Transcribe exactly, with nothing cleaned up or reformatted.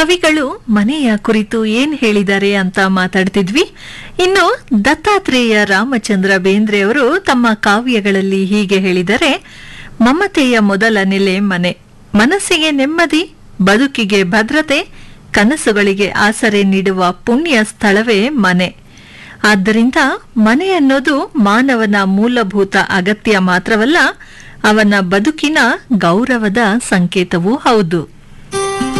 ಕವಿಗಳು ಮನೆಯ ಕುರಿತು ಏನ್ ಹೇಳಿದ್ದಾರೆ ಅಂತ ಮಾತಾಡ್ತಿದ್ವಿ. ಇನ್ನು ದತ್ತಾತ್ರೇಯ ರಾಮಚಂದ್ರ ಬೇಂದ್ರೆಯವರು ತಮ್ಮ ಕಾವ್ಯಗಳಲ್ಲಿ ಹೀಗೆ ಹೇಳಿದರೆ, ಮಮತೆಯ ಮೊದಲ ನೆಲೆ ಮನೆ, ಮನಸ್ಸಿಗೆ ನೆಮ್ಮದಿ, ಬದುಕಿಗೆ ಭದ್ರತೆ, ಕನಸುಗಳಿಗೆ ಆಸರೆ ನೀಡುವ ಪುಣ್ಯ ಸ್ಥಳವೇ ಮನೆ. ಆದ್ದರಿಂದ ಮನೆ ಅನ್ನೋದು ಮಾನವನ ಮೂಲಭೂತ ಅಗತ್ಯ ಮಾತ್ರವಲ್ಲ, ಅವನ ಬದುಕಿನ ಗೌರವದ ಸಂಕೇತವೂ ಹೌದು.